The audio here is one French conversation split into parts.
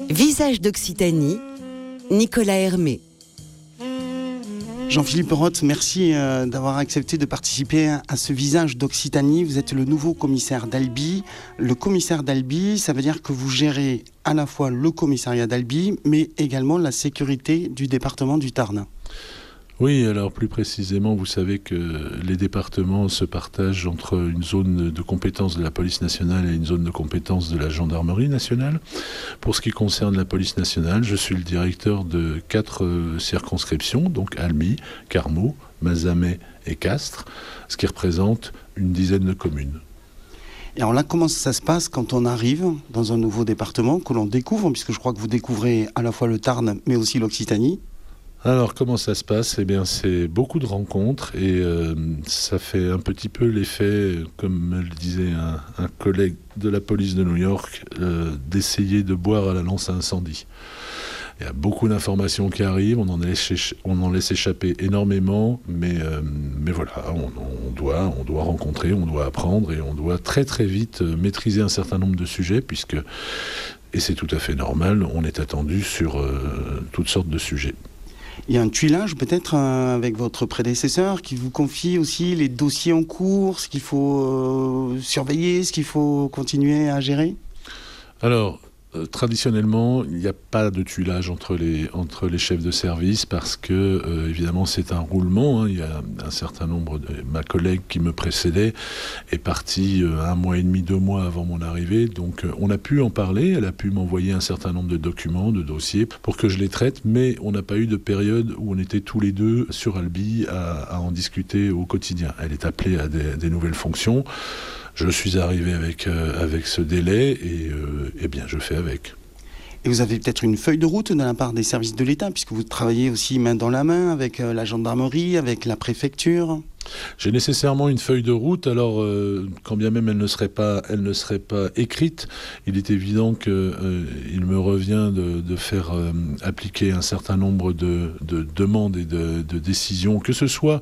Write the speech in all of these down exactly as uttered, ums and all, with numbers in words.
Visage d'Occitanie, Nicolas Hermé. Jean-Philippe Roth, merci euh, d'avoir accepté de participer à ce Visage d'Occitanie. Vous êtes le nouveau commissaire d'Albi. Le commissaire d'Albi, ça veut dire que vous gérez à la fois le commissariat d'Albi, mais également la sécurité du département du Tarn. Oui, alors plus précisément, vous savez que les départements se partagent entre une zone de compétence de la police nationale et une zone de compétence de la gendarmerie nationale. Pour ce qui concerne la police nationale, je suis le directeur de quatre euh, circonscriptions, donc Albi, Carmaux, Mazamet et Castres, ce qui représente une dizaine de communes. Et alors là, comment ça se passe quand on arrive dans un nouveau département que l'on découvre, puisque je crois que vous découvrez à la fois le Tarn, mais aussi l'Occitanie? Alors, comment ça se passe ? Eh bien, c'est beaucoup de rencontres et euh, ça fait un petit peu l'effet, comme me le disait un, un collègue de la police de New York, euh, d'essayer de boire à la lance à incendie. Il y a beaucoup d'informations qui arrivent, on en laisse, on en laisse échapper énormément, mais, euh, mais voilà, on, on, doit, on doit rencontrer, on doit apprendre et on doit très très vite maîtriser un certain nombre de sujets, puisque, et c'est tout à fait normal, on est attendu sur euh, toutes sortes de sujets. Il y a un tuilage peut-être euh, avec votre prédécesseur qui vous confie aussi les dossiers en cours, ce qu'il faut euh, surveiller, ce qu'il faut continuer à gérer ? Alors, euh, traditionnellement, il n'y a pas de tuilage entre les, entre les chefs de service parce que, euh, évidemment, c'est un roulement. Hein. Il y a un certain nombre de... Ma collègue qui me précédait est partie euh, un mois et demi, deux mois avant mon arrivée. Donc, euh, on a pu en parler. Elle a pu m'envoyer un certain nombre de documents, de dossiers pour que je les traite. Mais on n'a pas eu de période où on était tous les deux sur Albi à, à en discuter au quotidien. Elle est appelée à des, des nouvelles fonctions. Je suis arrivé avec, euh, avec ce délai et euh, eh bien, je fais avec. Et vous avez peut-être une feuille de route de la part des services de l'État, puisque vous travaillez aussi main dans la main avec euh, la gendarmerie, avec la préfecture. J'ai nécessairement une feuille de route, alors euh, quand bien même elle ne serait pas, elle ne serait pas écrite, il est évident qu'il euh, me revient de, de faire euh, appliquer un certain nombre de, de demandes et de, de décisions, que ce soit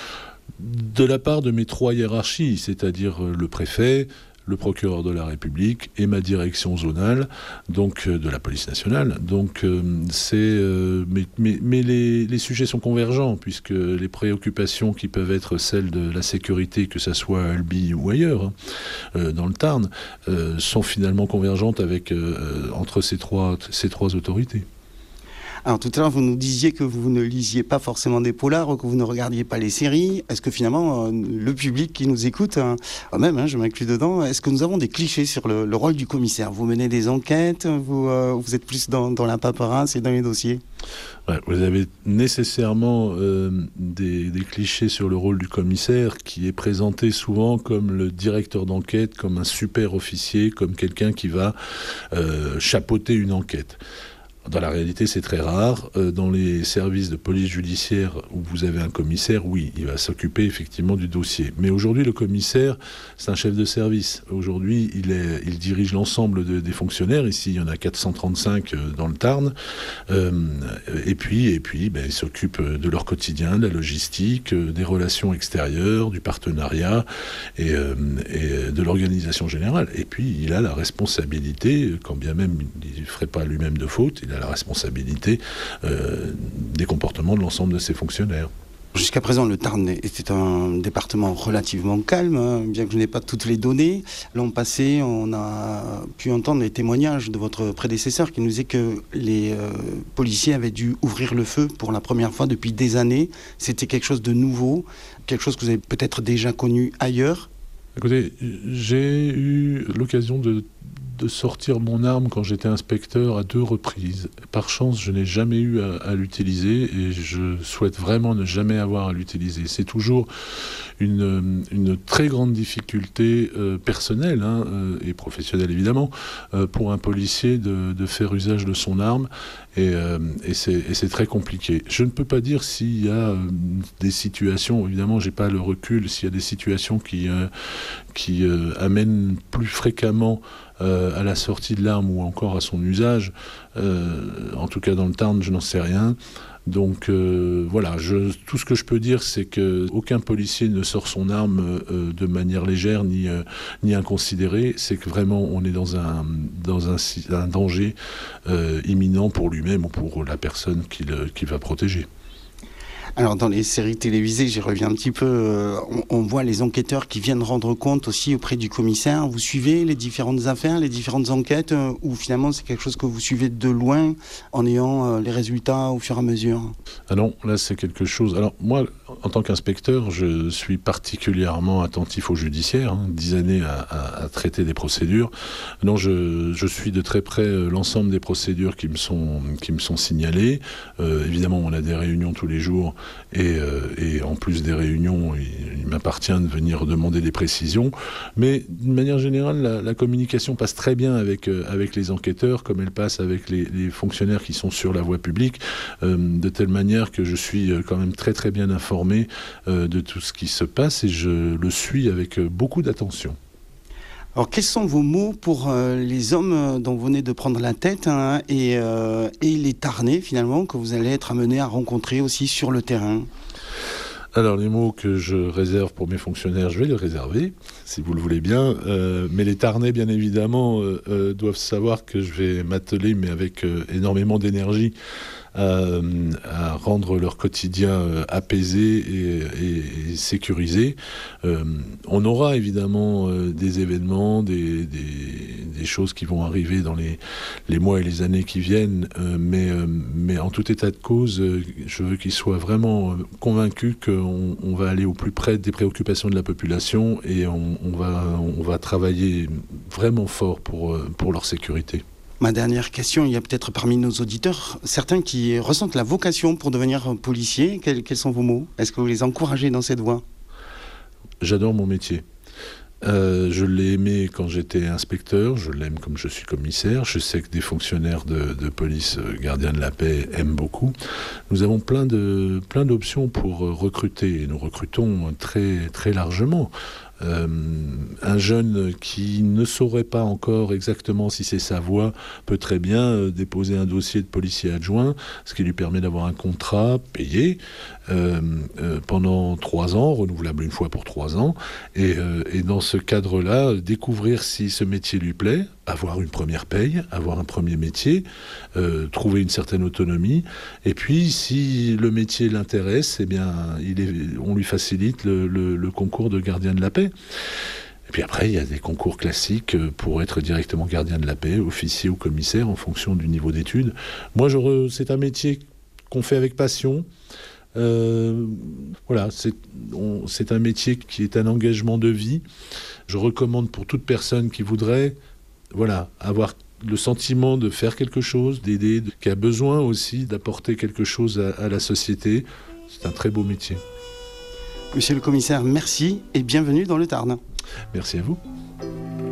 de la part de mes trois hiérarchies, c'est-à-dire le préfet, le procureur de la République et ma direction zonale, donc euh, de la police nationale. Donc euh, c'est, euh, mais, mais, mais les, les sujets sont convergents puisque les préoccupations qui peuvent être celles de la sécurité, que ça soit à Albi ou ailleurs, hein, euh, dans le Tarn, euh, sont finalement convergentes avec euh, entre ces trois ces trois autorités. Alors tout à l'heure, vous nous disiez que vous ne lisiez pas forcément des polars, que vous ne regardiez pas les séries. Est-ce que finalement, euh, le public qui nous écoute, hein, même, hein, je m'inclus dedans, est-ce que nous avons des clichés sur le, le rôle du commissaire ? Vous menez des enquêtes, vous, euh, vous êtes plus dans, dans la paperasse et dans les dossiers ? Ouais, vous avez nécessairement euh, des, des clichés sur le rôle du commissaire qui est présenté souvent comme le directeur d'enquête, comme un super officier, comme quelqu'un qui va euh, chapeauter une enquête. Dans la réalité, c'est très rare. Euh, dans les services de police judiciaire où vous avez un commissaire, oui, il va s'occuper effectivement du dossier. Mais aujourd'hui, le commissaire, c'est un chef de service. Aujourd'hui, il, est, il dirige l'ensemble de, des fonctionnaires. Ici, il y en a quatre cent trente-cinq euh, dans le Tarn. Euh, et puis, et puis ben, il s'occupe de leur quotidien, de la logistique, euh, des relations extérieures, du partenariat et, euh, et de l'organisation générale. Et puis, il a la responsabilité, quand bien même il ne ferait pas lui-même de faute, il a la responsabilité euh, des comportements de l'ensemble de ses fonctionnaires. Jusqu'à présent, le Tarn était un département relativement calme, hein, bien que je n'ai pas toutes les données. L'an passé, on a pu entendre les témoignages de votre prédécesseur qui nous disait que les euh, policiers avaient dû ouvrir le feu pour la première fois depuis des années. C'était quelque chose de nouveau, quelque chose que vous avez peut-être déjà connu ailleurs. Écoutez, j'ai eu l'occasion de de sortir mon arme quand j'étais inspecteur à deux reprises. Par chance, je n'ai jamais eu à, à l'utiliser et je souhaite vraiment ne jamais avoir à l'utiliser. C'est toujours une, une très grande difficulté euh, personnelle hein, euh, et professionnelle évidemment euh, pour un policier de, de faire usage de son arme et, euh, et, c'est, et c'est très compliqué. Je ne peux pas dire s'il y a euh, des situations, évidemment j'ai pas le recul, s'il y a des situations qui, euh, qui euh, amène plus fréquemment euh, à la sortie de l'arme ou encore à son usage. Euh, en tout cas dans le Tarn, je n'en sais rien. Donc euh, voilà, je, tout ce que je peux dire, c'est qu'aucun policier ne sort son arme euh, de manière légère ni, euh, ni inconsidérée. C'est que vraiment on est dans un, dans un, un danger euh, imminent pour lui-même ou pour la personne qu'il, qu'il va protéger. Alors dans les séries télévisées, j'y reviens un petit peu, euh, on, on voit les enquêteurs qui viennent rendre compte aussi auprès du commissaire. Vous suivez les différentes affaires, les différentes enquêtes, euh, ou finalement c'est quelque chose que vous suivez de loin en ayant euh, les résultats au fur et à mesure? Ah non, là c'est quelque chose... Alors moi, en tant qu'inspecteur, je suis particulièrement attentif au judiciaire, hein, dix années à, à, à traiter des procédures. Non, je, je suis de très près l'ensemble des procédures qui me sont, qui me sont signalées. Euh, évidemment, on a des réunions tous les jours. Et, euh, et en plus des réunions, il, il m'appartient de venir demander des précisions. Mais d'une manière générale, la, la communication passe très bien avec, euh, avec les enquêteurs, comme elle passe avec les, les fonctionnaires qui sont sur la voie publique, euh, de telle manière que je suis quand même très très bien informé euh, de tout ce qui se passe et je le suis avec beaucoup d'attention. Alors, quels sont vos mots pour euh, les hommes dont vous venez de prendre la tête hein, et, euh, et les Tarnais, finalement, que vous allez être amenés à rencontrer aussi sur le terrain? Alors, les mots que je réserve pour mes fonctionnaires, je vais les réserver, si vous le voulez bien. Euh, mais les Tarnais, bien évidemment, euh, euh, doivent savoir que je vais m'atteler, mais avec euh, énormément d'énergie, À, à rendre leur quotidien apaisé et, et, et sécurisé. Euh, on aura évidemment euh, des événements, des, des, des choses qui vont arriver dans les, les mois et les années qui viennent, euh, mais, euh, mais en tout état de cause, euh, je veux qu'ils soient vraiment convaincus qu'on on va aller au plus près des préoccupations de la population et on, on, va, on va travailler vraiment fort pour, pour leur sécurité. Ma dernière question, il y a peut-être parmi nos auditeurs certains qui ressentent la vocation pour devenir policier. Quels, quels sont vos mots? Est-ce que vous les encouragez dans cette voie? J'adore mon métier. Euh, je l'ai aimé quand j'étais inspecteur, je l'aime comme je suis commissaire. Je sais que des fonctionnaires de, de police, euh, gardiens de la paix, aiment beaucoup. Nous avons plein de, plein d'options pour recruter et nous recrutons très, très largement. Euh, un jeune qui ne saurait pas encore exactement si c'est sa voie peut très bien euh, déposer un dossier de policier adjoint, ce qui lui permet d'avoir un contrat payé euh, euh, pendant trois ans, renouvelable une fois pour trois ans, et, euh, et dans ce cadre-là, découvrir si ce métier lui plaît, avoir une première paye, avoir un premier métier, euh, trouver une certaine autonomie, et puis si le métier l'intéresse, eh bien, il est, on lui facilite le, le, le concours de gardien de la paix. Et puis après, il y a des concours classiques pour être directement gardien de la paix, officier ou commissaire, en fonction du niveau d'études. Moi, je re... c'est un métier qu'on fait avec passion. Euh, voilà, c'est, on, c'est un métier qui est un engagement de vie. Je recommande pour toute personne qui voudrait voilà, avoir le sentiment de faire quelque chose, d'aider, de, qui a besoin aussi d'apporter quelque chose à, à la société. C'est un très beau métier. Monsieur le commissaire, merci et bienvenue dans le Tarn. Merci à vous.